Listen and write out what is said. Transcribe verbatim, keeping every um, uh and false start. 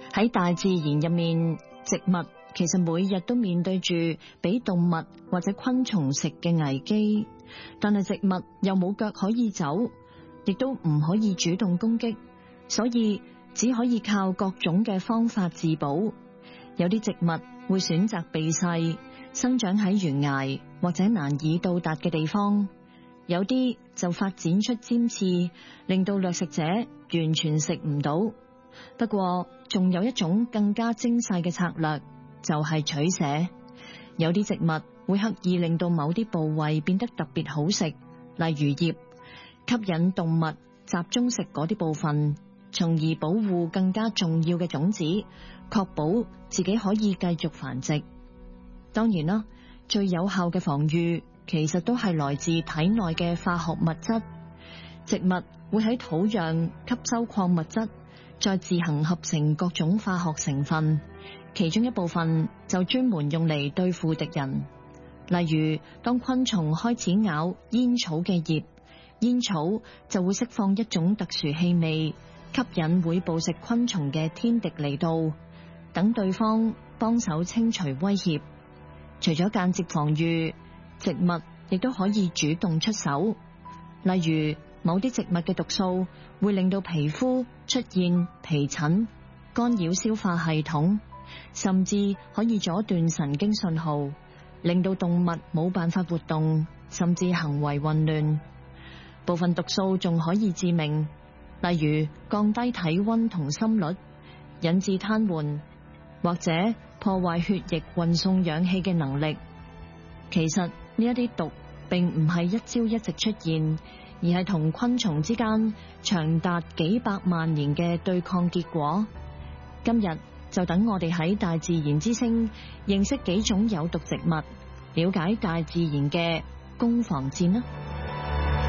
喺大自然入面，植物其實每日都面對住俾動物或者昆蟲食嘅危機，但係植物又冇腳可以走，亦都唔可以主動攻擊，所以只可以靠各種嘅方法自保。有啲植物會選擇避世，生長喺懸崖或者難以到達嘅地方；有啲就發展出尖刺，令到掠食者完全食唔到。不過仲有一種更加精細嘅策略，就係取捨。有啲植物會刻意令到某啲部位變得特別好食，例如葉，吸引動物集中食嗰啲部分，從而保護更加重要嘅種子，確保自己可以繼續繁殖。當然啦，最有效嘅防禦其實都係來自體內嘅化學物質。植物會喺土壤吸收礦物質，再自行合成各種化學成分，其中一部分就專門用嚟對付敵人。例如，當昆蟲開始咬煙草嘅葉，煙草就會釋放一種特殊氣味，吸引會捕食昆蟲嘅天敵嚟到，等對方幫手清除威脅。除咗間接防禦，植物亦都可以主動出手。例如，某啲植物嘅毒素會令到皮膚出現皮疹，干擾消化系統，甚至可以阻斷神經信號，令到動物冇辦法活動，甚至行為混亂。部分毒素仲可以致命，例如降低體溫同心率，引致癱瘓，或者破壞血液運送氧氣嘅能力。其實呢一啲毒並唔係一朝一夕出現，而係同昆蟲之間長達幾百萬年嘅對抗結果。今日就等我哋喺大自然之聲認識幾種有毒植物，了解大自然嘅攻防戰啦。